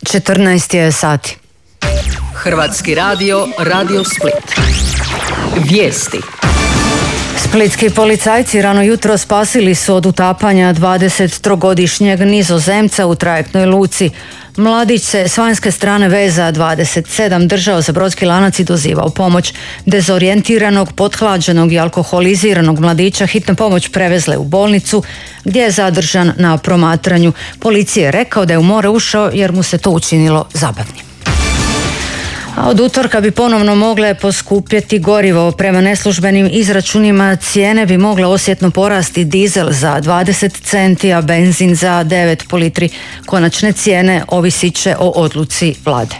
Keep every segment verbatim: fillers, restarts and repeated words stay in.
četrnaest je sati. Hrvatski radio, Radio Split. Vijesti. Splitski policajci rano jutro spasili su od utapanja dvadesettrogodišnjeg Nizozemca u trajektnoj luci. Mladić se s vanjske strane veza dvadeset sedam držao za brodski lanac i dozivao pomoć. Dezorijentiranog, pothlađenog i alkoholiziranog mladića hitna pomoć prevezle u bolnicu gdje je zadržan na promatranju. Policija je rekao da je u more ušao jer mu se to učinilo zabavnim. A od utorka bi ponovno mogle poskupjeti gorivo. Prema neslužbenim izračunima cijene bi mogle osjetno porasti dizel za dvadeset centi, a benzin za devet po litri. Konačne cijene ovisit će o odluci vlade.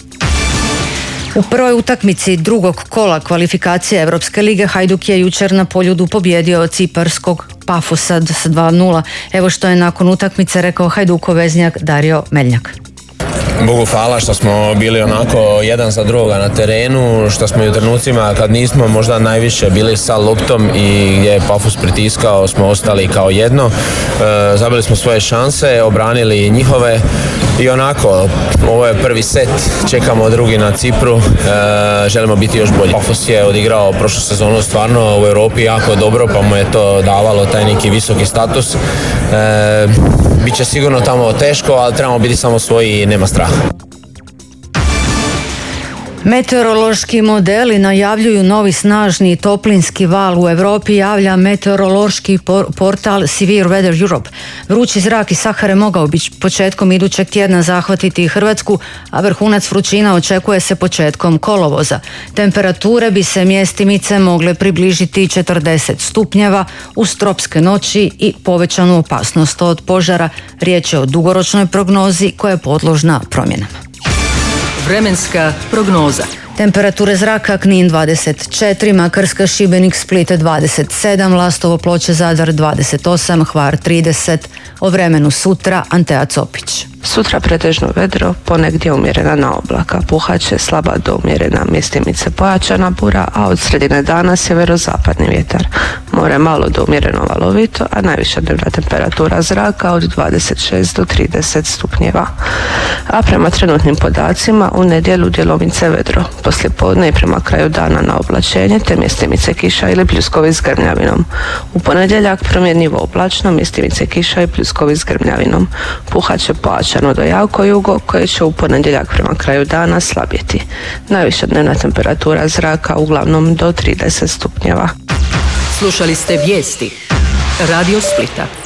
U prvoj utakmici drugog kola kvalifikacije Europske lige Hajduk je jučer na Poljudu pobjedio ciparskog Pafosa s dva nula. Evo što je nakon utakmice rekao Hajdukov veznjak Dario Meljnjak. Bogu hvala što smo bili onako jedan za drugoga na terenu, što smo i u trenucima kad nismo možda najviše bili sa loptom i gdje je Pafos pritiskao smo ostali kao jedno. E, zabili smo svoje šanse, obranili njihove i onako ovo je prvi set, čekamo drugi na Cipru, e, želimo biti još bolji. Pafos je odigrao prošlu sezonu stvarno u Europi jako dobro, pa mu je to davalo taj neki visoki status. E, Biće sigurno tamo teško, ali trebamo biti samo svoji i nema straha. Meteorološki modeli najavljuju novi snažni toplinski val u Europi, javlja meteorološki portal Severe Weather Europe. Vrući zrak iz Sahare mogao bi početkom idućeg tjedna zahvatiti Hrvatsku, a vrhunac vrućina očekuje se početkom kolovoza. Temperature bi se mjestimice mogle približiti četrdeset stupnjeva uz tropske noći i povećanu opasnost od požara. Riječ je o dugoročnoj prognozi koja je podložna promjenama. Vremenska prognoza. Temperature zraka: Knin dvadeset četiri, Makarska, Šibenik, Split dvadeset sedam, Lastovo, Ploče, Zadar dvadeset osam, Hvar trideset. O vremenu sutra Antea Copić. Sutra pretežno vedro, ponegdje umjerena na oblaka. Puhaće slaba do umjerena, mjestimice pojačana bura, a od sredine dana sjeverozapadni vjetar. More malo do umjereno valovito, a najviša dnevna temperatura zraka od dvadeset šest do trideset stupnjeva. A prema trenutnim podacima u nedjelju djelomice vedro. Poslijepodne i prema kraju dana na oblačenje, te mjestimice kiša ili pljuskovi s grmljavinom. U ponedjeljak promjenjivo oblačno, mjestimice kiša i pljuskovi s grmljavinom. Puhaće pojačano do jako jugo, koje će u ponedjeljak prema kraju dana slabjeti. Najviša dnevna temperatura zraka uglavnom do trideset stupnjeva. Slušali ste vijesti Radio Splita.